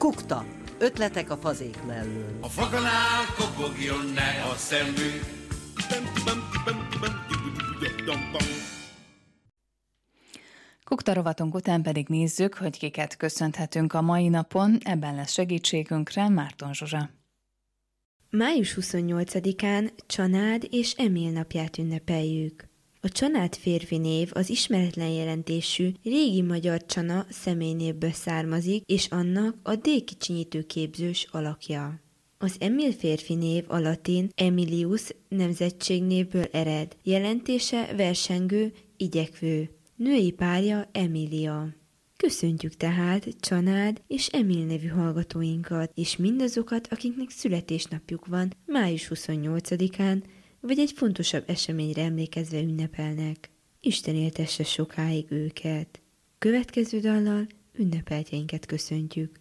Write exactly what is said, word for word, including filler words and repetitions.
Kukta. Ötletek a fazék mellől. A fakanál kopogjon ne a szemünk. Kukta rovatunk után pedig nézzük, hogy kiket köszönhetünk a mai napon. Ebben lesz segítségünkre Márton Zsuzsa. május huszonnyolcadikán Csanád és Emil napját ünnepeljük. A Csanád férfi név az ismeretlen jelentésű régi magyar Csana személynévből származik, és annak a D-kicsinyítő képzős alakja. Az Emil férfi név a latin Emilius nemzetségnévből ered, jelentése versengő, igyekvő. Női párja Emília. Köszöntjük tehát Csanád és Emil nevű hallgatóinkat, és mindazokat, akiknek születésnapjuk van május huszonnyolcadikán, vagy egy fontosabb eseményre emlékezve ünnepelnek. Isten éltesse sokáig őket. Következő dallal ünnepeltjeinket köszöntjük.